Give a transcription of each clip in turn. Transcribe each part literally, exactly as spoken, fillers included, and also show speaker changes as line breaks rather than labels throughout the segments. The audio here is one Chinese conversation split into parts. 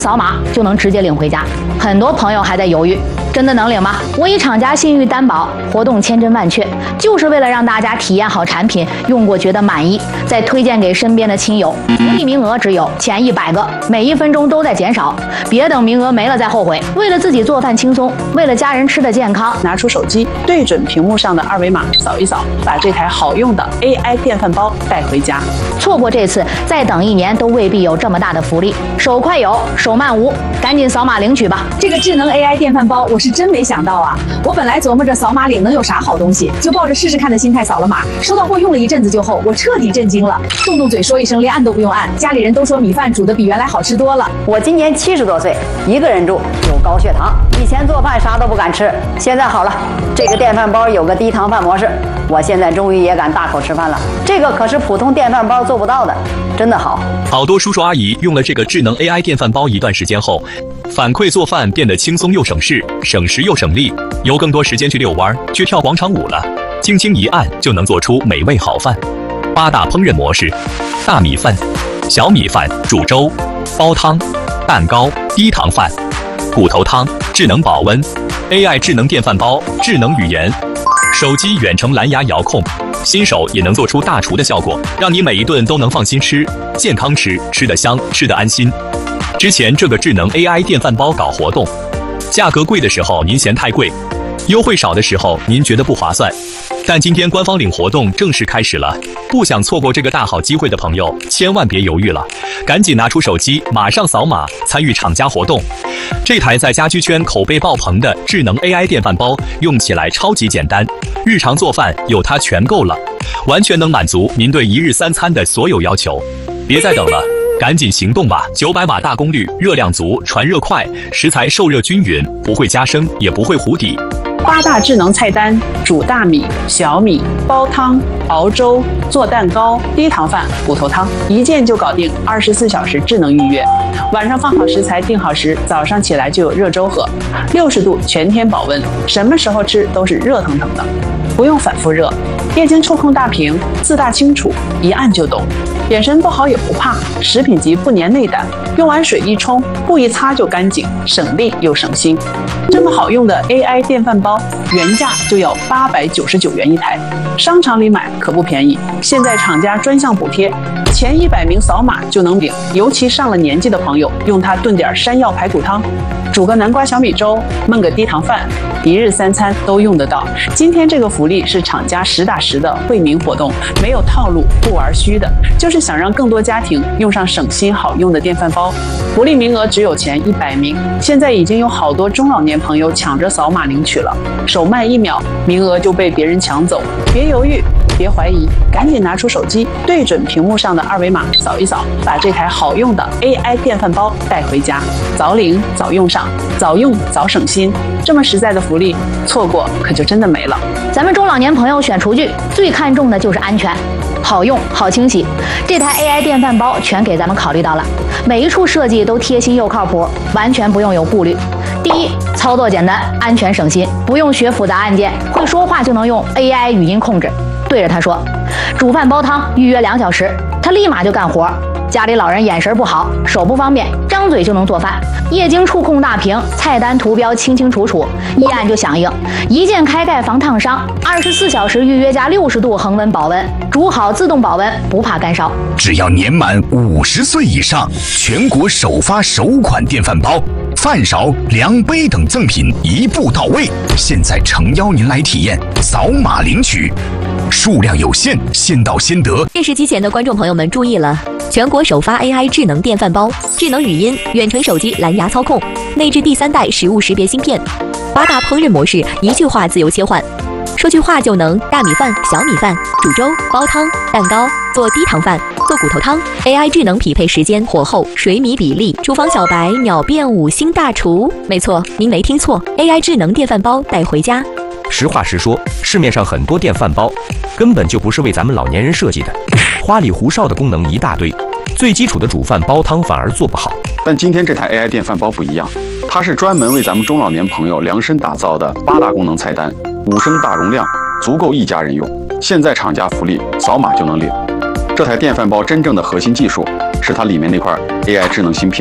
扫码就能直接领回家。很多朋友还在犹豫，真的能领吗？我以厂家信誉担保，活动千真万确，就是为了让大家体验好产品，用过觉得满意，再推荐给身边的亲友。福利名额只有前一百个，每一分钟都在减少，别等名额没了再后悔。为了自己做饭轻松，为了家人吃的健康，
拿出手机对准屏幕上的二维码扫一扫，把这台好用的 A I 电饭煲带回家。
错过这次，再等一年都未必有这么大的福利。手快有，手慢无，赶紧扫码领取吧！
这个智能 A I 电饭煲，我是真没想到啊！我本来琢磨着扫码领能有啥好东西，就抱着试试看的心态扫了码。收到货用了一阵子就后，我彻底震惊了，动动嘴说一声，连按都不用按。家里人都说米饭煮的比原来好吃多了。
我今年七十多岁，一个人住，有高血糖，以前做饭啥都不敢吃，现在好了，这个电饭煲有个低糖饭模式，我现在终于也敢大口吃饭了。这个可是普通电饭煲做不到的，真的好。
好多叔叔阿姨用了这个智能 A I 电饭煲一段时间后，反馈做饭变得轻松又省事，省时又省力，有更多时间去遛弯、去跳广场舞了。轻轻一按就能做出美味好饭。八大烹饪模式：大米饭、小米饭、煮粥、煲汤、蛋糕、低糖饭、骨头汤、智能保温、A I 智能电饭煲、智能语言、手机远程蓝牙遥控，新手也能做出大厨的效果，让你每一顿都能放心吃，健康吃，吃得香，吃得安心。之前这个智能 A I 电饭煲搞活动，价格贵的时候您嫌太贵，优惠少的时候您觉得不划算。但今天官方领活动正式开始了，不想错过这个大好机会的朋友，千万别犹豫了，赶紧拿出手机，马上扫码参与厂家活动。这台在家居圈口碑爆棚的智能 A I 电饭煲，用起来超级简单，日常做饭有它全够了，完全能满足您对一日三餐的所有要求。别再等了，赶紧行动吧！九百瓦大功率，热量足，传热快，食材受热均匀，不会加生，也不会糊底。
八大智能菜单：煮大米、小米、煲汤、熬粥、做蛋糕、低糖饭、骨头汤，一键就搞定，二十四小时智能预约。晚上放好食材，定好时，早上起来就有热粥喝，六十度全天保温，什么时候吃都是热腾腾的，不用反复热。液晶触控大屏，字大清楚，一按就懂。眼神不好也不怕，食品级不粘内胆，用完水一冲，布一擦就干净，省力又省心。这么好用的 A I 电饭煲，原价就要八百九十九元一台，商场里买可不便宜。现在厂家专项补贴，前一百名扫码就能领，尤其上了年纪的朋友，用它炖点山药排骨汤，煮个南瓜小米粥，焖个低糖饭，一日三餐都用得到。今天这个福利是厂家实打实的惠民活动，没有套路，不玩虚的，就是想让更多家庭用上省心好用的电饭煲。福利名额只有前一百名，现在已经有好多中老年朋友抢着扫码领取了，手慢一秒，名额就被别人抢走。别犹豫，别怀疑，赶紧拿出手机，对准屏幕上的二维码扫一扫，把这台好用的 A I 电饭煲带回家，早领早用上，早用早省心。这么实在的福利，错过可就真的没了。
咱们中老年朋友选厨具最看重的就是安全，好用好清洗，这台 A I 电饭煲全给咱们考虑到了，每一处设计都贴心又靠谱，完全不用有顾虑。第一，操作简单，安全省心，不用学复杂按键，会说话就能用 A I 语音控制，对着它说煮饭煲汤，预约两小时，它立马就干活。家里老人眼神不好，手不方便，张嘴就能做饭。液晶触控大屏，菜单图标清清楚楚，一按就响应，一键开盖防烫伤，二十四小时预约加六十度恒温保温，煮好自动保温，不怕干烧。
只要年满五十岁以上，全国首发首款电饭煲，饭勺、量杯等赠品一步到位。现在诚邀您来体验，扫码领取，数量有限，先到先得。
电视机前的观众朋友们注意了，全国首发 A I 智能电饭煲，智能语音、远程手机蓝牙操控，内置第三代食物识别芯片，八大烹饪模式，一句话自由切换，说句话就能大米饭、小米饭、煮粥、煲汤、蛋糕、做低糖饭、做骨头汤。A I 智能匹配时间、火候、水米比例，厨房小白秒变五星大厨。没错，您没听错 ，A I 智能电饭煲带回家。
实话实说，市面上很多电饭煲根本就不是为咱们老年人设计的，花里胡哨的功能一大堆，最基础的煮饭煲汤反而做不好。
但今天这台 A I 电饭煲不一样，它是专门为咱们中老年朋友量身打造的八大功能菜单，五升大容量，足够一家人用。现在厂家福利，扫码就能领。这台电饭煲真正的核心技术是它里面那块 A I 智能芯片，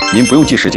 您不用记时间。